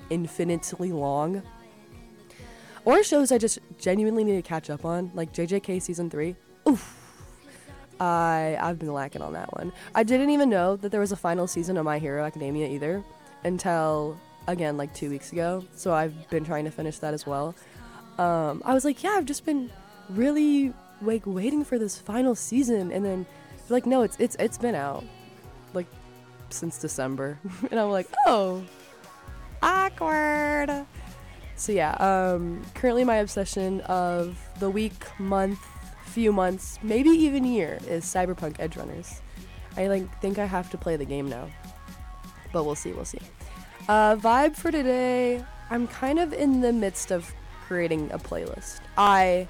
infinitely long. Or shows I just genuinely need to catch up on, like JJK season 3. Oof. I've been lacking on that one. I didn't even know that there was a final season of My Hero Academia either until, again, like 2 weeks ago. So I've been trying to finish that as well. I was like, yeah, I've just been really like waiting for this final season, and then like, no, it's been out like since December, and I'm like, oh, awkward. So yeah, currently my obsession of the week, month, few months, maybe even year is Cyberpunk Edge Runners. I think I have to play the game now, but we'll see. Vibe for today, I'm kind of in the midst of creating a playlist. I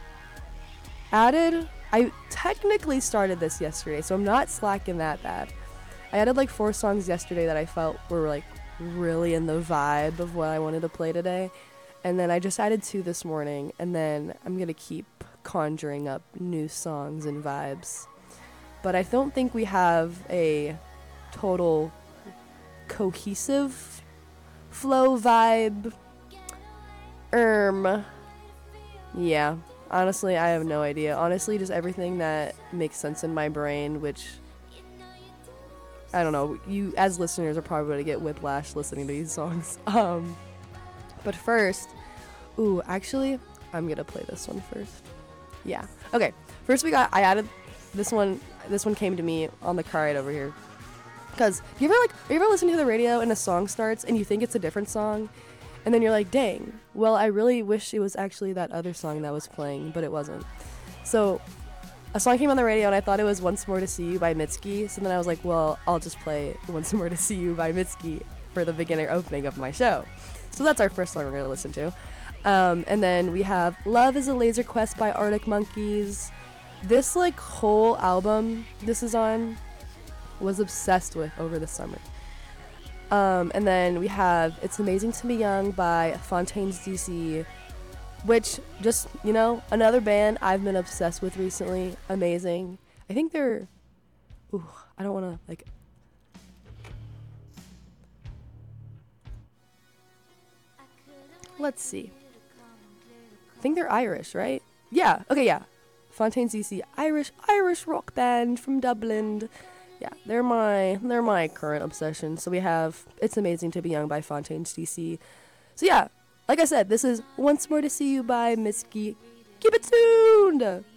technically started this yesterday, so I'm not slacking that bad. I added like 4 songs yesterday that I felt were like really in the vibe of what I wanted to play today. And then I just added 2 this morning, and then I'm gonna keep conjuring up new songs and vibes. But I don't think we have a total cohesive flow vibe. Yeah. Honestly, I have no idea. Honestly, just everything that makes sense in my brain, which, I don't know, you as listeners are probably going to get whiplash listening to these songs. But first, actually, I'm going to play this one first. Yeah. Okay. First I added this one. This one came to me on the car ride over here. Because you ever listen to the radio and a song starts and you think it's a different song? And then you're like, dang, well, I really wish it was actually that other song that was playing, but it wasn't. So a song came on the radio and I thought it was Once More to See You by Mitski. So then I was like, well, I'll just play Once More to See You by Mitski for the beginner opening of my show. So that's our first song we're going to listen to. And then we have Love is a Laser Quest by Arctic Monkeys. This like whole album this is on was obsessed with over the summer. And then we have It's Amazing to Be Young by Fontaines DC, which just, another band I've been obsessed with recently. Amazing. I think they're, I don't want to, let's see. I think they're Irish, right? Yeah, okay, yeah. Fontaines DC, Irish rock band from Dublin. Yeah, they're my current obsession. So we have It's Amazing to Be Young by Fontaines DC. So yeah, like I said, this is Once More to See You by Mitski. Keep it tuned!